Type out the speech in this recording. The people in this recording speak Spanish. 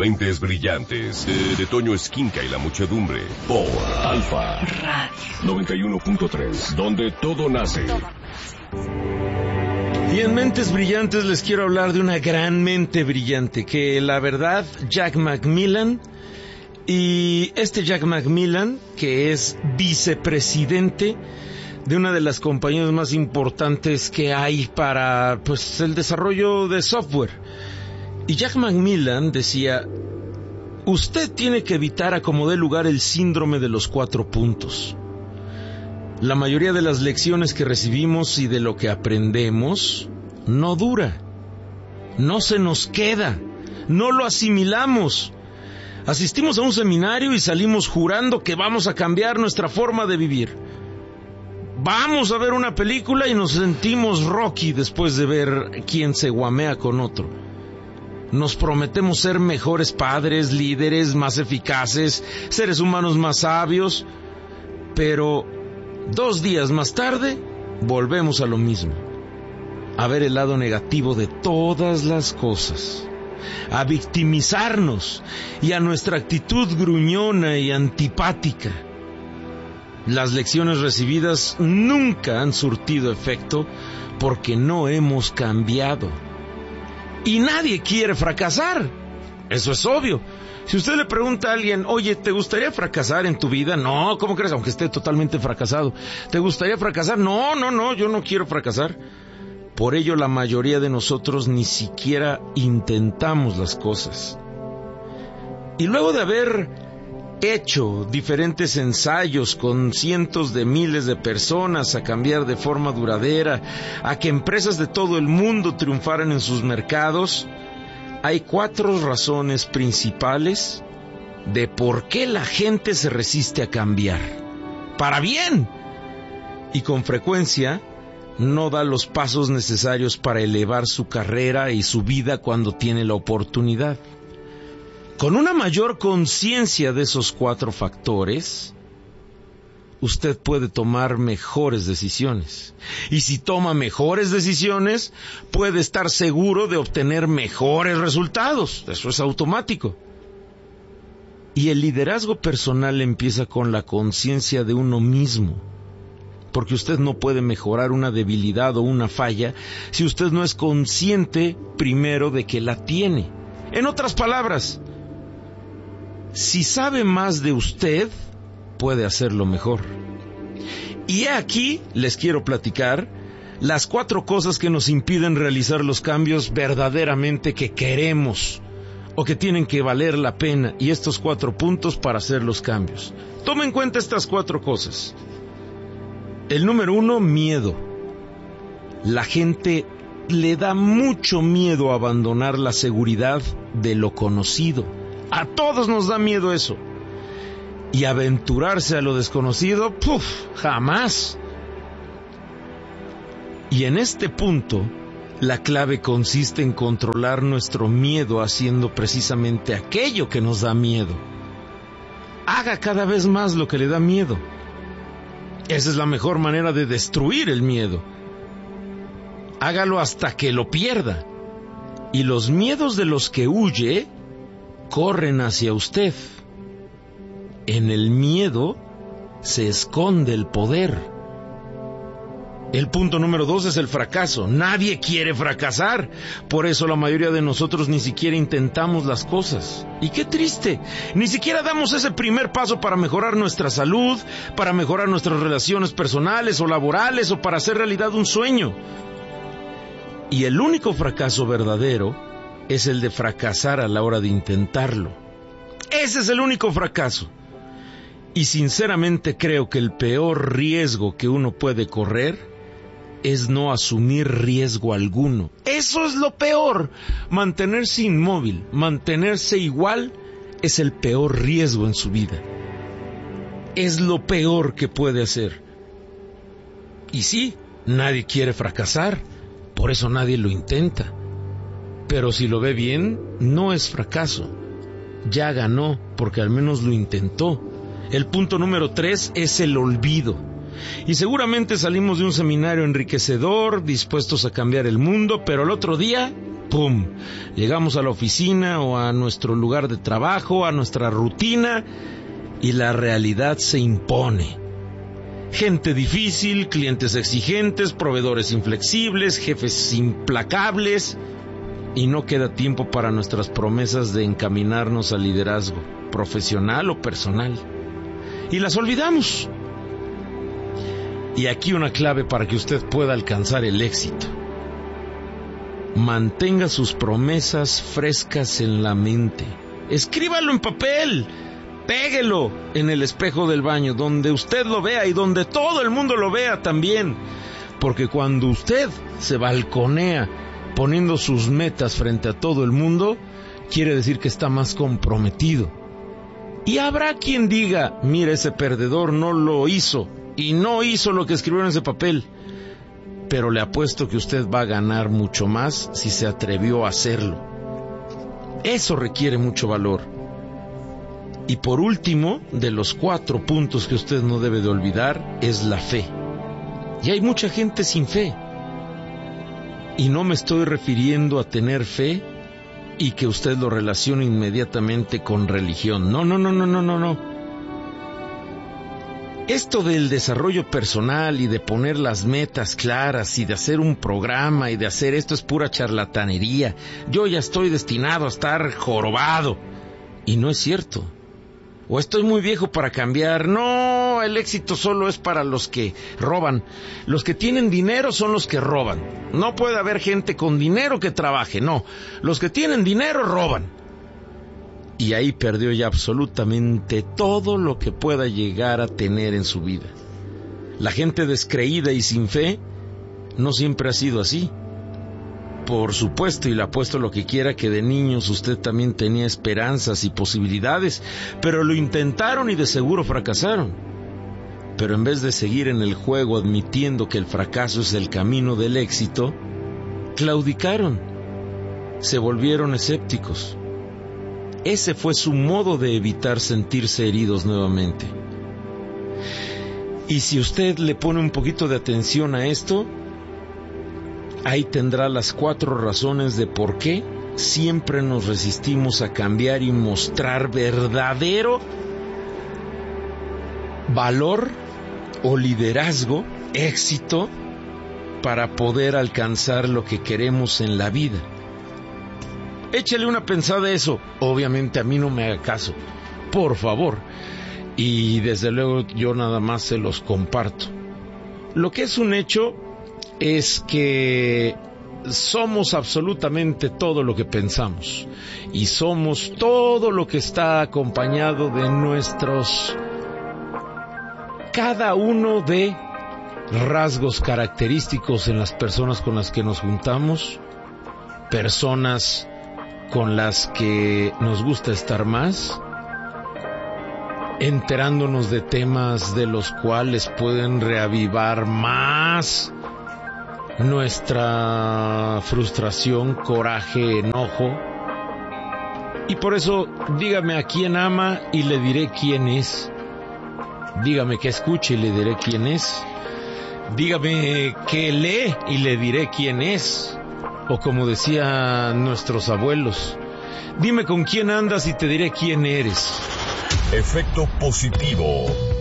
Mentes Brillantes, de Toño Esquinca y la muchedumbre, por Alfa Radio 91.3, donde todo nace. Y en Mentes Brillantes les quiero hablar de una gran mente brillante, que la verdad, Jack McMillan, y este Jack McMillan, que es vicepresidente de una de las compañías más importantes que hay para el desarrollo de software. Y Jack McMillan decía: usted tiene que evitar a como dé lugar el síndrome de los 4 puntos. La mayoría de las lecciones que recibimos y de lo que aprendemos no dura, no se nos queda, no lo asimilamos. Asistimos a un seminario y salimos jurando que vamos a cambiar nuestra forma de vivir. Vamos a ver una película y nos sentimos Rocky después de ver quién se guamea con otro. Nos prometemos ser mejores padres, líderes, más eficaces, seres humanos más sabios, pero 2 días más tarde volvemos a lo mismo, a ver el lado negativo de todas las cosas, a victimizarnos y a nuestra actitud gruñona y antipática. Las lecciones recibidas nunca han surtido efecto porque no hemos cambiado. Y nadie quiere fracasar, eso es obvio. Si usted le pregunta a alguien: oye, ¿te gustaría fracasar en tu vida? No, ¿cómo crees? Aunque esté totalmente fracasado. ¿Te gustaría fracasar? No, yo no quiero fracasar. Por ello, la mayoría de nosotros ni siquiera intentamos las cosas. Y luego de haber hecho diferentes ensayos con cientos de miles de personas a cambiar de forma duradera, a que empresas de todo el mundo triunfaran en sus mercados, hay 4 razones principales de por qué la gente se resiste a cambiar. Para bien. Y con frecuencia no da los pasos necesarios para elevar su carrera y su vida cuando tiene la oportunidad. Con una mayor conciencia de esos 4 factores, usted puede tomar mejores decisiones. Y si toma mejores decisiones, puede estar seguro de obtener mejores resultados. Eso es automático. Y el liderazgo personal empieza con la conciencia de uno mismo. Porque usted no puede mejorar una debilidad o una falla si usted no es consciente primero de que la tiene. En otras palabras, si sabe más de usted, puede hacerlo mejor. Y aquí les quiero platicar las 4 cosas que nos impiden realizar los cambios verdaderamente que queremos o que tienen que valer la pena, y estos 4 puntos para hacer los cambios. Toma en cuenta estas 4 cosas. El número 1, miedo. La gente le da mucho miedo abandonar la seguridad de lo conocido. A todos nos da miedo eso. Y aventurarse a lo desconocido, jamás. Y en este punto, la clave consiste en controlar nuestro miedo haciendo precisamente aquello que nos da miedo. Haga cada vez más lo que le da miedo. Esa es la mejor manera de destruir el miedo. Hágalo hasta que lo pierda. Y los miedos de los que huye corren hacia usted. En el miedo se esconde el poder. El punto número 2 es el fracaso. Nadie quiere fracasar. Por eso la mayoría de nosotros ni siquiera intentamos las cosas. Y qué triste. Ni siquiera damos ese primer paso para mejorar nuestra salud, para mejorar nuestras relaciones personales o laborales, o para hacer realidad un sueño. Y el único fracaso verdadero es el de fracasar a la hora de intentarlo. Ese es el único fracaso. Y sinceramente creo que el peor riesgo que uno puede correr es no asumir riesgo alguno. Eso es lo peor. Mantenerse inmóvil, mantenerse igual, es el peor riesgo en su vida. Es lo peor que puede hacer. Y sí, nadie quiere fracasar, por eso nadie lo intenta. Pero si lo ve bien, no es fracaso. Ya ganó, porque al menos lo intentó. El punto número 3 es el olvido. Y seguramente salimos de un seminario enriquecedor, dispuestos a cambiar el mundo, pero el otro día, ¡pum! Llegamos a la oficina o a nuestro lugar de trabajo, a nuestra rutina, y la realidad se impone. Gente difícil, clientes exigentes, proveedores inflexibles, jefes implacables, y no queda tiempo para nuestras promesas de encaminarnos al liderazgo, profesional o personal. Y las olvidamos. Y aquí una clave para que usted pueda alcanzar el éxito. Mantenga sus promesas frescas en la mente. Escríbalo en papel. Péguelo en el espejo del baño, donde usted lo vea y donde todo el mundo lo vea también. Porque cuando usted se balconea poniendo sus metas frente a todo el mundo, quiere decir que está más comprometido. Y habrá quien diga, mira, ese perdedor no lo hizo, y no hizo lo que escribió en ese papel. Pero le apuesto que usted va a ganar mucho más si se atrevió a hacerlo. Eso requiere mucho valor. Y por último, de los 4 puntos que usted no debe de olvidar, es la fe. Y hay mucha gente sin fe. Y no me estoy refiriendo a tener fe y que usted lo relacione inmediatamente con religión. No. Esto del desarrollo personal y de poner las metas claras y de hacer un programa y de hacer esto es pura charlatanería. Yo ya estoy destinado a estar jorobado. Y no es cierto. O estoy muy viejo para cambiar. No, el éxito solo es para los que roban. Los que tienen dinero son los que roban. No puede haber gente con dinero que trabaje, no. Los que tienen dinero roban. Y ahí perdió ya absolutamente todo lo que pueda llegar a tener en su vida. La gente descreída y sin fe no siempre ha sido así. Por supuesto, y le apuesto lo que quiera que de niños usted también tenía esperanzas y posibilidades, pero lo intentaron y de seguro fracasaron. Pero en vez de seguir en el juego admitiendo que el fracaso es el camino del éxito, claudicaron, se volvieron escépticos. Ese fue su modo de evitar sentirse heridos nuevamente. Y si usted le pone un poquito de atención a esto, ahí tendrá las 4 razones de por qué siempre nos resistimos a cambiar y mostrar verdadero valor o liderazgo, éxito, para poder alcanzar lo que queremos en la vida. Échale una pensada a eso. Obviamente a mí no me haga caso, por favor. Y desde luego yo nada más se los comparto. Lo que es un hecho es que somos absolutamente todo lo que pensamos y somos todo lo que está acompañado de nuestros cada uno de rasgos característicos en las personas con las que nos juntamos, personas con las que nos gusta estar más, enterándonos de temas de los cuales pueden reavivar más nuestra frustración, coraje, enojo. Y por eso dígame a quién ama y le diré quién es. Dígame que escuche y le diré quién es. Dígame que lee y le diré quién es. O como decían nuestros abuelos, dime con quién andas y te diré quién eres. Efecto positivo.